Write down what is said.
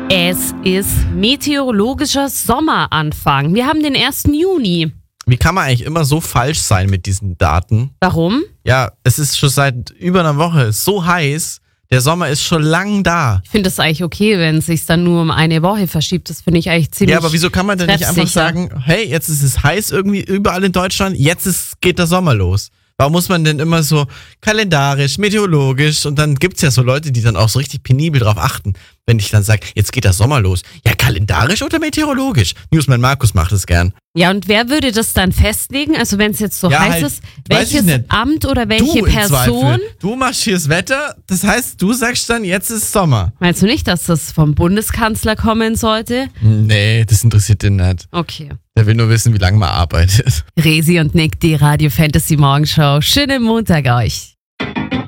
Es ist meteorologischer Sommeranfang. Wir haben den 1. Juni. Wie kann man eigentlich immer so falsch sein mit diesen Daten? Warum? Ja, es ist schon seit über einer Woche so heiß. Der Sommer ist schon lang da. Ich finde es eigentlich okay, wenn es sich dann nur um eine Woche verschiebt. Das finde ich eigentlich ziemlich Ja, aber wieso kann man denn nicht einfach treffsicher. sagen, hey, jetzt ist es heiß irgendwie überall in Deutschland, geht der Sommer los? Warum muss man denn immer so kalendarisch, meteorologisch und dann gibt's ja so Leute, die dann auch so richtig penibel drauf achten, wenn ich dann sage, jetzt geht der Sommer los. Ja, kalendarisch oder meteorologisch? Newsman Markus macht es gern. Ja, und wer würde das dann festlegen? Also wenn es jetzt so Ja, heiß halt, ist, weiß ich welches nicht. Amt oder welche Du im Person? Zweifel. Du machst hier das Wetter, das heißt, du sagst dann, jetzt ist Sommer. Meinst du nicht, dass das vom Bundeskanzler kommen sollte? Nee, das interessiert den nicht. Okay. Der will nur wissen, wie lange man arbeitet. Resi und Nick, die Radio Fantasy Morgenshow. Schönen Montag euch.